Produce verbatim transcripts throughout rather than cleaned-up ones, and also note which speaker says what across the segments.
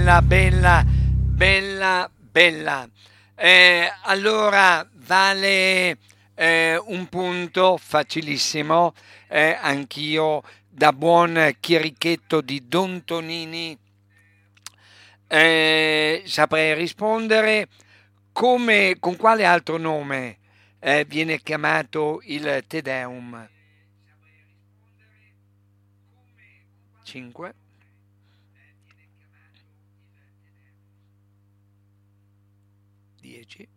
Speaker 1: bella, bella, bella, bella. Eh, allora vale eh, un punto facilissimo, eh, anch'io da buon chierichetto di Don Tonini eh, saprei rispondere. Come, con quale altro nome eh, viene chiamato il Te Deum? cinque, dieci,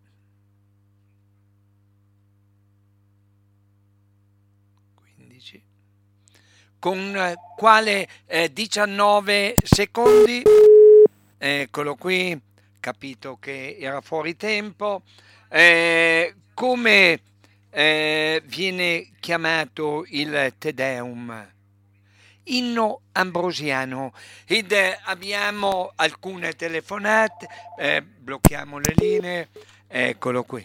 Speaker 1: quindici. Con eh, quale eh, diciannove secondi? Eccolo qui, capito che era fuori tempo. Eh, come eh, viene chiamato il Te Deum? Inno ambrosiano. Ed eh, abbiamo alcune telefonate, eh, blocchiamo le linee, eccolo qui.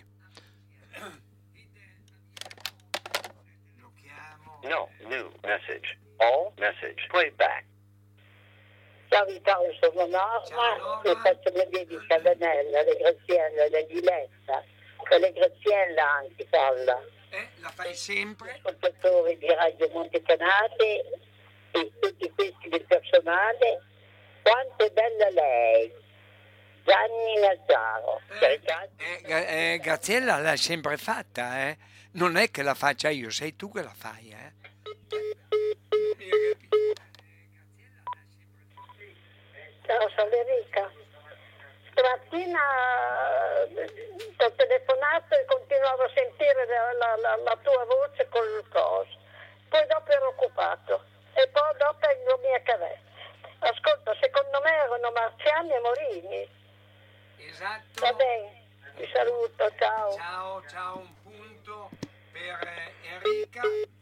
Speaker 1: Blocchiamo.
Speaker 2: No, new message. All message. Play back.
Speaker 3: Ciao Vittorio, sono Norma e faccio le dediche a Danella, alle Graziella, alla Diletta, alle Graziella anche parla.
Speaker 1: Eh, la fai sempre?
Speaker 3: Ascoltatori di Radio Montecanate e tutti questi del personale, quanto è bella lei, Gianni Nazzaro.
Speaker 1: Eh, eh, eh, Graziella l'ha sempre fatta, eh? Non è che la faccia io, sei tu che la fai, eh?
Speaker 3: Ciao, sono Enrica. Stamattina ti ho telefonato e continuavo a sentire la, la, la, la tua voce col coso. Poi dopo ero occupato e poi dopo ero mia cavetta. Ascolta, secondo me erano Marziani e Morini.
Speaker 1: Esatto.
Speaker 3: Va bene, vi saluto, ciao.
Speaker 1: Ciao, ciao, un punto per eh, Enrica.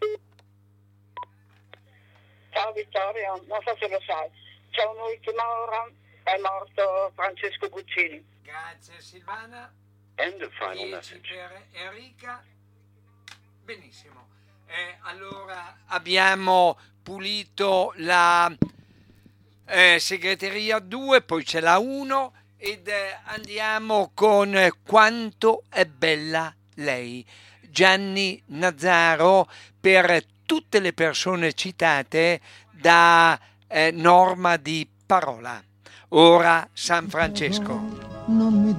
Speaker 4: Ciao Vittorio, non so se lo sai, c'è un'ultima ora, è morto Francesco Guccini.
Speaker 1: Grazie Silvana.
Speaker 2: End of final
Speaker 1: dieci
Speaker 2: message.
Speaker 1: per Enrica. Benissimo. Eh, allora abbiamo pulito la eh, segreteria due, poi c'è la uno ed eh, andiamo con eh, Quanto è bella lei. Gianni Nazzaro per tutte le persone citate da eh, Norma di Parola. Ora San Francesco.
Speaker 5: Non mi